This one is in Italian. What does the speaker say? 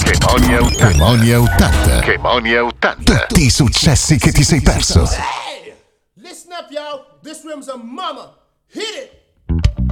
Chemonia 80. Chemonia 80. Chemonia 80. Tutti i successi che ti sei perso. Hey! Listen up, y'all. This room's a mama. Hit it!